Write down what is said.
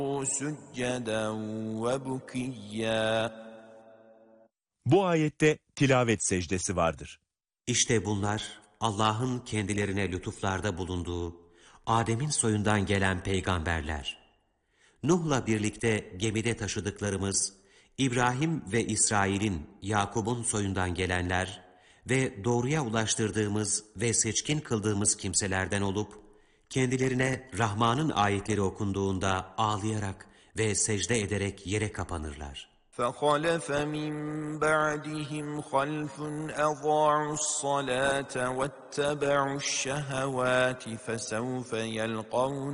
سُجَّدًا وَبُكِيًّا. Bu ayette tilavet secdesi vardır. İşte bunlar Allah'ın kendilerine lütuflarda bulunduğu, Adem'in soyundan gelen peygamberler. Nuh'la birlikte gemide taşıdıklarımız, İbrahim ve İsrail'in, Yakub'un soyundan gelenler ve doğruya ulaştırdığımız ve seçkin kıldığımız kimselerden olup, kendilerine Rahman'ın ayetleri okunduğunda ağlayarak ve secde ederek yere kapanırlar. فَخَلَفَ مِنْ بَعْدِهِمْ خَلْفٌ أَضَاعُوا الصَّلَاةَ وَاتَّبَعُوا الشَّهَوَاتِ فَسَوْفَ يَلْقَوْنَ